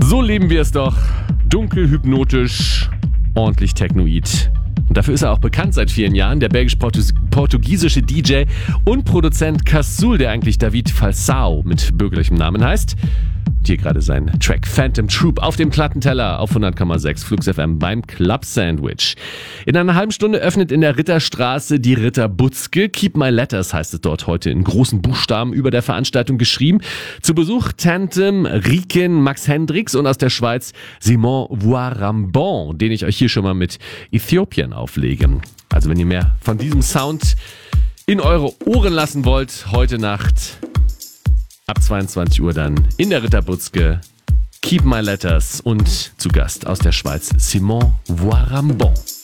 So leben wir es doch. Dunkel, hypnotisch, ordentlich technoid. Und dafür ist er auch bekannt seit vielen Jahren, der belgisch-portugiesische DJ und Produzent Casul, der eigentlich David Falsao mit bürgerlichem Namen heißt. Und hier gerade sein Track Phantom Troop auf dem Plattenteller auf 100,6 Flux FM beim Club Sandwich. In einer halben Stunde öffnet in der Ritterstraße die Ritterbutzke. Keep My Letters heißt es dort heute in großen Buchstaben über der Veranstaltung geschrieben. Zu Besuch Tantem, Riken, Max Hendricks und aus der Schweiz Simon Voirambon, den ich euch hier schon mal mit Äthiopien auflege. Also wenn ihr mehr von diesem Sound in eure Ohren lassen wollt, heute Nacht ab 22 Uhr dann in der Ritterbutzke Keep My Letters und zu Gast aus der Schweiz Simon Voirambon.